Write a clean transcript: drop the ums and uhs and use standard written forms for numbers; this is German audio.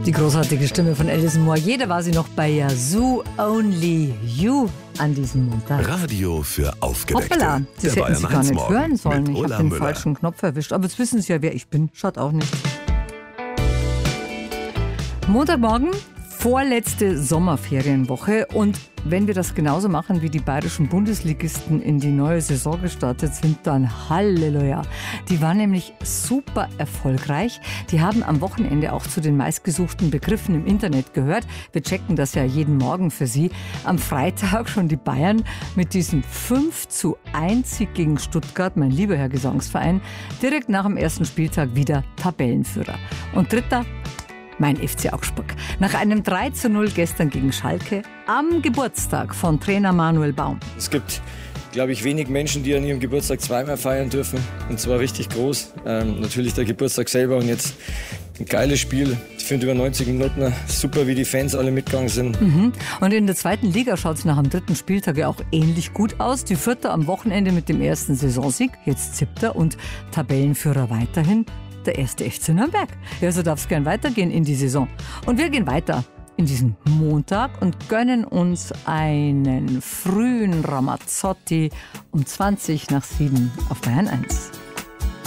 Die großartige Stimme von Alison Moore. Jeder war sie noch bei Yazoo Only You an diesem Montag. Radio für Aufgeweckte. Hoppala, das hätten Sie gar nicht hören sollen. Ich habe den Müller. falschen Knopf erwischt. Aber jetzt wissen Sie ja, wer ich bin. Schaut auch nicht. Montagmorgen, vorletzte Sommerferienwoche. Und wenn wir das genauso machen, wie die bayerischen Bundesligisten in die neue Saison gestartet sind, dann Halleluja. Die waren nämlich super erfolgreich. Die haben am Wochenende auch zu den meistgesuchten Begriffen im Internet gehört. Wir checken das ja jeden Morgen für Sie. Am Freitag schon die Bayern mit diesem 5:1 Sieg gegen Stuttgart, mein lieber Herr Gesangsverein, direkt nach dem ersten Spieltag wieder Tabellenführer. Und dritter, mein FC Augsburg. Nach einem 3:0 gestern gegen Schalke am Geburtstag von Trainer Manuel Baum. Es gibt, glaube ich, wenig Menschen, die an ihrem Geburtstag zweimal feiern dürfen. Und zwar richtig groß. Natürlich der Geburtstag selber und jetzt ein geiles Spiel. Ich finde über 90 Minuten super, wie die Fans alle mitgegangen sind. Und in der zweiten Liga schaut es nach dem dritten Spieltag ja auch ähnlich gut aus. Die Vierter am Wochenende mit dem ersten Saisonsieg, jetzt 7. und Tabellenführer weiterhin der erste FC Nürnberg. Ja, so darf es gern weitergehen in die Saison. Und wir gehen weiter in diesen Montag und gönnen uns einen frühen Ramazzotti um 7:20 auf Bayern 1.